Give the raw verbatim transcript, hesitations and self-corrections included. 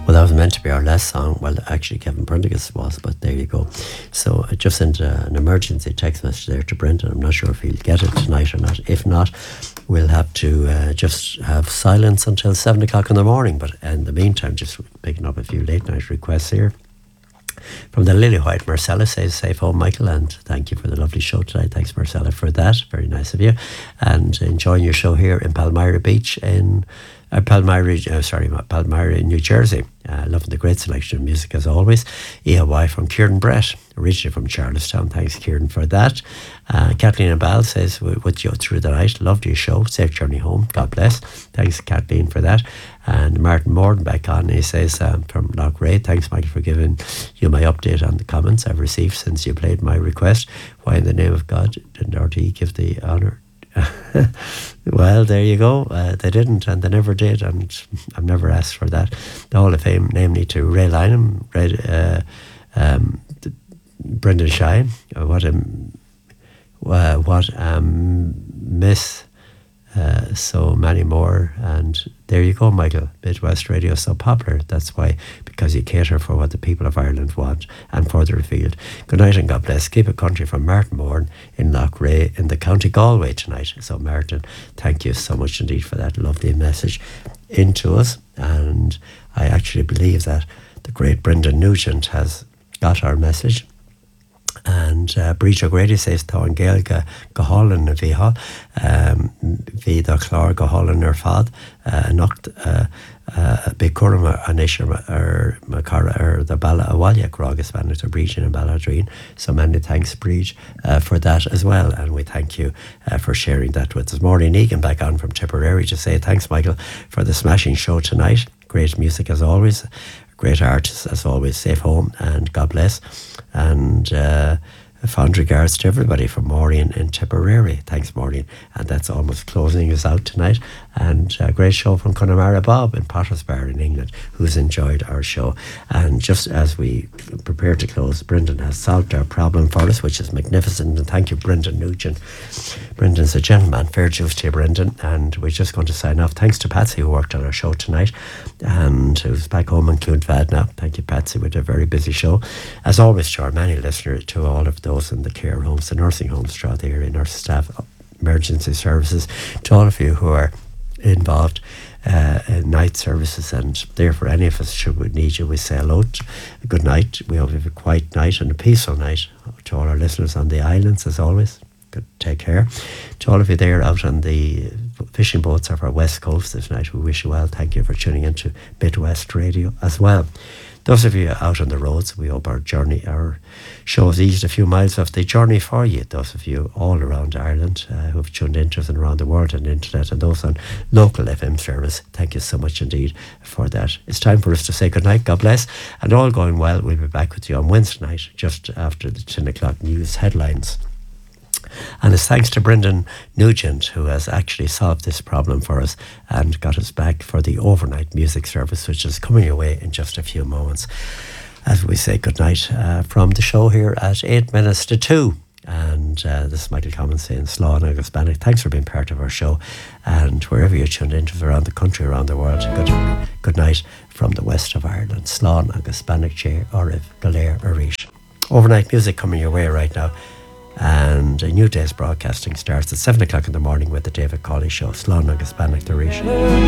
Well, that was meant to be our last song. Well, actually, Kevin Prendergast was, but there you go. So I just sent uh, an emergency text message there to Brendan. I'm not sure if he'll get it tonight or not. If not, we'll have to uh, just have silence until seven o'clock in the morning. But in the meantime, just picking up a few late night requests here. From the Lily White, Marcella says, safe home, Michael, and thank you for the lovely show tonight. Thanks, Marcella, for that. Very nice of you. And enjoying your show here in Palmyra Beach in uh, Palmyra, uh, sorry, Palmyra in New Jersey. Uh, loving the great selection of music as always. E O Y from Kieran Brett, originally from Charlestown. Thanks, Kieran, for that. Uh, Kathleen Abal says, with you through the night. Loved your show. Safe journey home. God bless. Thanks, Kathleen, for that. And Martin Morden back on. He says, um, from Lochray, thanks, Michael, for giving you my update on the comments I've received since you played my request. Why in the name of God didn't R T E give the honour? Well, there you go. Uh, they didn't, and they never did, and I've never asked for that. The Hall of Fame, namely to Ray Lynham, Ray, uh, um, Brendan Shine. Uh, what a uh, what a miss. Uh, so many more, and there you go, Michael. Midwest Radio is so popular. That's why, because you cater for what the people of Ireland want and further afield. Good night and God bless. Keep it country from Martin Moore in Lochray in the County Galway tonight. So Martin, thank you so much indeed for that lovely message into us. And I actually believe that the great Brendan Nugent has got our message. And uh, Breach O'Grady says Tá an Gaeilge go hálan na bhíá bhí do chlár go hálan ar fad nacht a big curm an isir ar macara ar the Balla Awalya Gragas Banner to Breach in Balladreen. So many thanks, Breach, uh, for that as well. And we thank you uh, for sharing that with us. Maureen Egan back on from Tipperary to say thanks, Michael, for the smashing show tonight. Great music as always. Great artists as always. Safe home and God bless. And uh, fond regards to everybody from Maureen in Tipperary. Thanks, Maureen. And that's almost closing us out tonight. And a great show from Connemara Bob in Pottersbar in England, who's enjoyed our show. And just as we prepare to close, Brendan has solved our problem for us, which is magnificent. And thank you, Brendan Nugent. Brendan's a gentleman. Fair dues to you, Brendan. And we're just going to sign off. Thanks to Patsy, who worked on our show tonight and who's back home in Clonfad now. Thank you, Patsy, with a very busy show. As always, to our many listeners, to all of those in the care homes, the nursing homes throughout the area, nurse staff, emergency services, to all of you who are involved uh, in night services, and therefore any of us, should we need you, we say hello, to, good night. We hope you have a quiet night and a peaceful night. To all our listeners on the islands, as always, good, take care. To all of you there out on the fishing boats of our west coast this night, we wish you well. Thank you for tuning into Midwest Radio as well. Those of you out on the roads, we hope our journey, our show has eased a few miles off the journey for you. Those of you all around Ireland uh, who have tuned into us and around the world on the internet, and those on local F M service, thank you so much indeed for that. It's time for us to say goodnight, God bless, and all going well, we'll be back with you on Wednesday night, just after the ten o'clock news headlines. And it's thanks to Brendan Nugent, who has actually solved this problem for us and got us back for the overnight music service, which is coming your way in just a few moments. As we say goodnight uh, from the show here at eight minutes to two. And uh, this is Michael Commons saying Slán agus Bannock. Thanks for being part of our show. And wherever you're tuned into around the country, around the world, good, good night from the west of Ireland. Slán agus Bannock Che Orif Galer Arish. Overnight music coming your way right now. And a new day's broadcasting starts at seven o'clock in the morning with the David Cawley Show. Slán agus Bannock Arish.